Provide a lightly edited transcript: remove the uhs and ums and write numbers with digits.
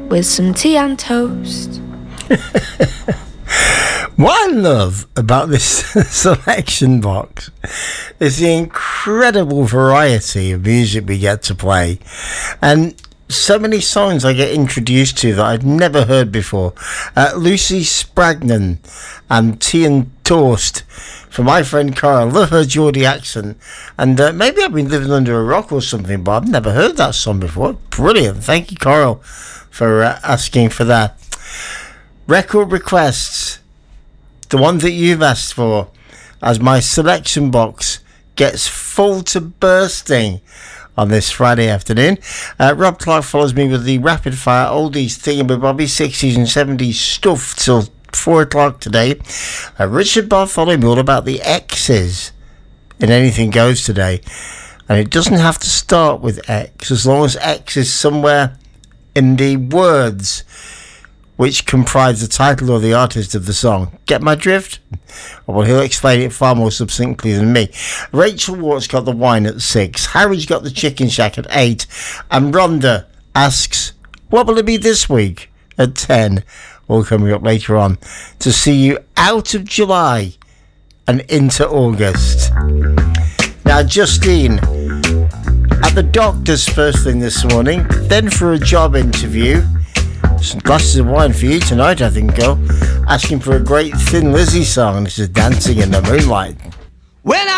with some tea and toast. What I love about this selection box is the incredible variety of music we get to play, and so many songs I get introduced to that I'd never heard before. Lucy Spragnan and Tea and Toast for my friend Carl. I love her Geordie accent, and maybe I've been living under a rock or something, but I've never heard that song before. Brilliant. Thank you, Carl, for asking for that. Record requests, the one that you've asked for, as my selection box gets full to bursting on this Friday afternoon. Rob Clark follows me with the rapid fire oldies thing with Bobby 60s and 70s stuff till 4 o'clock today. Richard Bartholomew me all about the X's in Anything Goes today, and it doesn't have to start with X as long as X is somewhere in the words which comprise the title or the artist of the song. Get my drift? Well, he'll explain it far more succinctly than me. Rachel Wart's got the wine at 6. Harry's got the chicken shack at 8. And Rhonda asks, what will it be this week at 10? All coming up later on to see you out of July and into August. Now, Justine, at the doctor's first thing this morning, then for a job interview. Some glasses of wine for you tonight, I think, girl. Asking for a great Thin Lizzy song. This is Dancing in the Moonlight. When